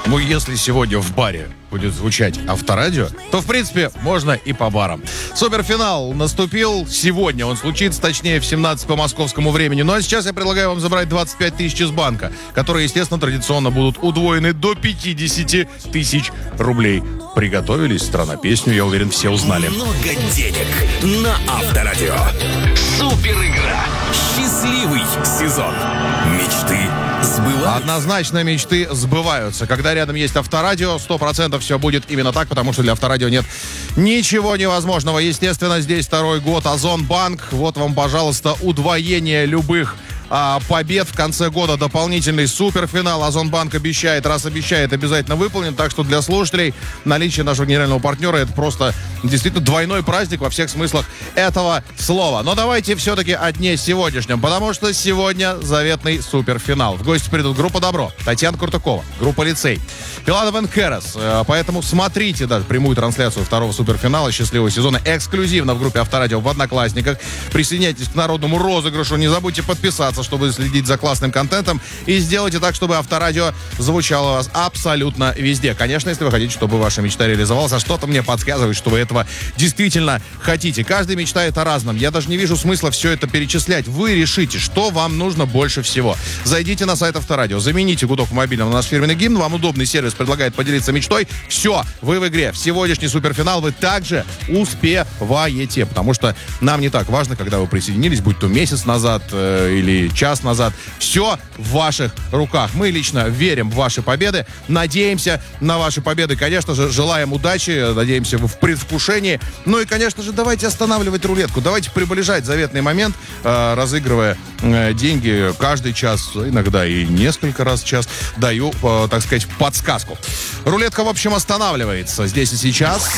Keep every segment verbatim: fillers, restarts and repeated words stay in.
Ну, если сегодня в баре будет звучать Авторадио, то, в принципе, можно и по барам. Суперфинал наступил сегодня. Он случится, точнее, в семнадцать по московскому времени. Ну, а сейчас я предлагаю вам забрать двадцать пять тысяч из банка, которые, естественно, традиционно будут удвоены до пятьдесят тысяч рублей. Приготовились, страна, песню, я уверен, все узнали. Много денег на Авторадио. Супер игра. Счастливый сезон. Мечты сбываются. Однозначно мечты сбываются. Когда рядом есть Авторадио, сто процентов все будет именно так, потому что для Авторадио нет ничего невозможного. Естественно, здесь второй год Озонбанк. Вот вам, пожалуйста, удвоение любых а, побед в конце года. Дополнительный суперфинал. Озонбанк обещает, раз обещает, обязательно выполнит. Так что для слушателей наличие нашего генерального партнера — это просто действительно двойной праздник во всех смыслах этого слова. Но давайте все-таки о дне сегодняшнем, потому что сегодня заветный суперфинал. В гости придут группа «Добро», Татьяна Куртукова, группа «Лицей», Филатов энд Кэрос. Поэтому смотрите даже прямую трансляцию второго суперфинала счастливого сезона эксклюзивно в группе Авторадио в Одноклассниках. Присоединяйтесь к народному розыгрышу. Не забудьте подписаться, чтобы следить за классным контентом. И сделайте так, чтобы Авторадио звучало у вас абсолютно везде. Конечно, если вы хотите, чтобы ваша мечта реализовалась. А что-то мне подсказывает, что вы этого действительно хотите. Каждый мечтает о разном. Я даже не вижу смысла все это перечислять. Вы решите, что вам нужно больше всего. Зайдите на сайт Авторадио, замените гудок в мобильном на наш фирменный гимн. Вам удобный сервис предлагает поделиться мечтой. Все, вы в игре. В сегодняшний суперфинал вы также успеваете. Потому что нам не так важно, когда вы присоединились, будь то месяц назад э, или час назад. Все в ваших руках. Мы лично верим в ваши победы. Надеемся на ваши победы. Конечно же, желаем удачи. Надеемся в предвкушении. Ну и, конечно же, давайте останавливать рулетку. Давайте приближать заветный момент, э, разыгрывая э, деньги каждый час, иногда и несколько раз в час. Даю, э, так сказать, подсказку. Рулетка, в общем, останавливается здесь и сейчас.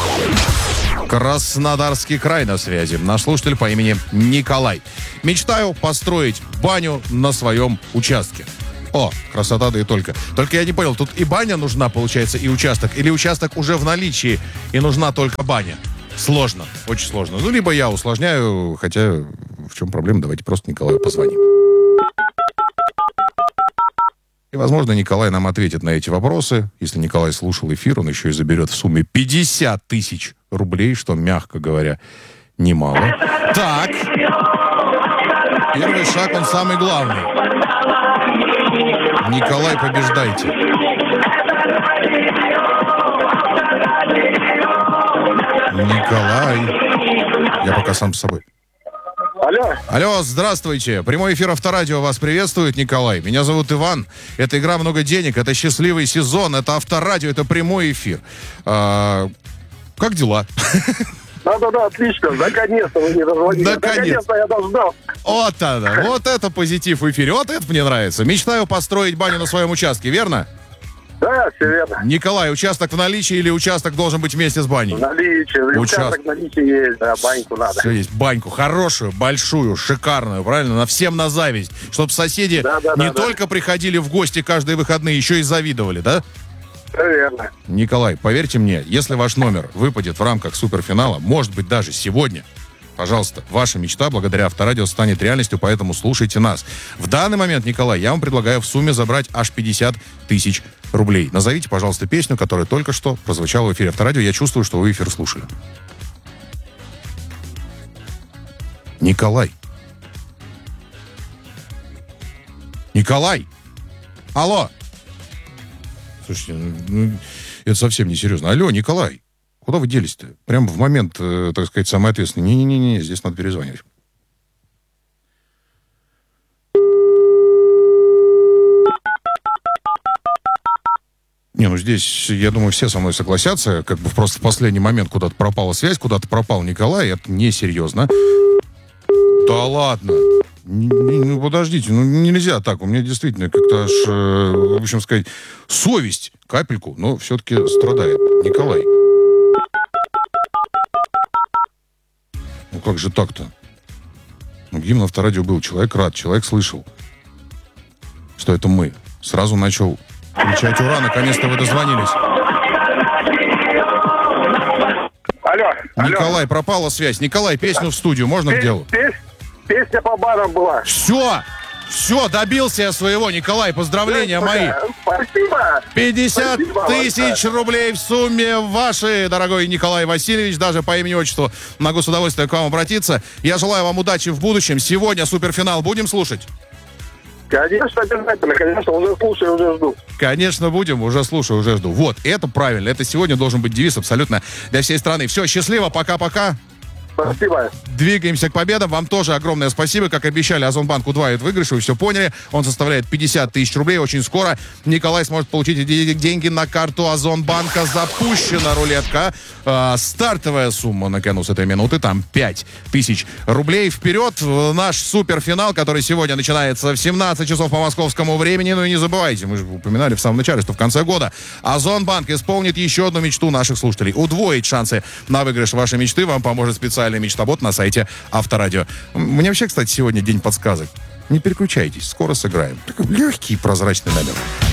Краснодарский край на связи. Наш слушатель по имени Николай. Мечтаю построить баню на своем участке. О, красота, да и только. Только я не понял, тут и баня нужна, получается, и участок? Или участок уже в наличии, и нужна только баня? Сложно, очень сложно. Ну, либо я усложняю, хотя в чем проблема? Давайте просто Николаю позвоним. И, возможно, Николай нам ответит на эти вопросы. Если Николай слушал эфир, он еще и заберет в сумме пятьдесят тысяч рублей, что, мягко говоря, немало. Так. Первый шаг, он самый главный. Николай, побеждайте. Николай. Я пока сам с собой. Алло. Алло, здравствуйте. Прямой эфир Авторадио вас приветствует, Николай. Меня зовут Иван. Это игра «Много денег», это счастливый сезон, это Авторадио, это прямой эфир. А, как дела? Да-да-да, отлично. Наконец-то вы не дозвонились. Наконец. Наконец-то я дождался. Вот это, вот это позитив в эфире. Вот это мне нравится. Мечтаю построить баню на своем участке, верно? Да, все верно. Николай, участок в наличии или участок должен быть вместе с баней? В наличии. Участок. Участок в наличии есть, да, баньку надо. Все есть. Баньку хорошую, большую, шикарную, правильно? На всем на зависть. Чтобы соседи да, да, не да, только да. приходили в гости каждые выходные, еще и завидовали, да? Все верно. Николай, поверьте мне, если ваш номер выпадет в рамках суперфинала, может быть, даже сегодня, пожалуйста, ваша мечта благодаря Авторадио станет реальностью, поэтому слушайте нас. В данный момент, Николай, я вам предлагаю в сумме забрать аж пятьдесят тысяч рублей. Назовите, пожалуйста, песню, которая только что прозвучала в эфире Авторадио. Я чувствую, что вы эфир слушали. Николай. Николай. Алло. Слушайте, ну, это совсем не серьезно. Алло, Николай. Куда вы делись-то? Прямо в момент, э, так сказать, самый ответственный. Не-не-не, здесь надо перезванивать. Не, ну здесь, я думаю, все со мной согласятся. Как бы просто в последний момент куда-то пропала связь, куда-то пропал Николай. Это несерьезно. Да ладно. Ну, подождите, ну нельзя так. У меня действительно как-то аж, э, в общем сказать, совесть капельку, но все-таки страдает. Николай. Ну как же так-то? Ну, гимн Авторадио был. Человек рад, человек слышал, что это мы. Сразу начал кричать: ура, наконец-то вы дозвонились. Алло. Николай, алло. пропала связь. Николай, песню в студию. Можно к делу? Песня по барам была. Все! Все, добился я своего, Николай, поздравления мои. Спасибо. пятьдесят Спасибо, тысяч Вася. рублей в сумме ваши, дорогой Николай Васильевич. Даже по имени-отчеству могу с удовольствием к вам обратиться. Я желаю вам удачи в будущем. Сегодня суперфинал будем слушать? Конечно, обязательно, конечно, уже слушаю, уже жду. Конечно, будем. Уже слушаю, уже жду. Вот, это правильно. Это сегодня должен быть девиз абсолютно для всей страны. Все, счастливо, пока-пока. Спасибо. Двигаемся к победам. Вам тоже огромное спасибо. Как обещали, Озонбанк удваивает выигрыш, вы все поняли. Он составляет пятьдесят тысяч рублей. Очень скоро Николай сможет получить эти деньги на карту Озонбанка. Запущена рулетка. Э, стартовая сумма на кону с этой минуты. Там пять тысяч рублей. Вперед в наш суперфинал, который сегодня начинается в семнадцать часов по московскому времени. Ну и не забывайте, мы же упоминали в самом начале, что в конце года Озонбанк исполнит еще одну мечту наших слушателей. Удвоить шансы на выигрыш вашей мечты вам поможет специальный мечтобот на сайте Авторадио. Мне вообще, кстати, сегодня день подсказок. Не переключайтесь, скоро сыграем. Такой легкий прозрачный номер.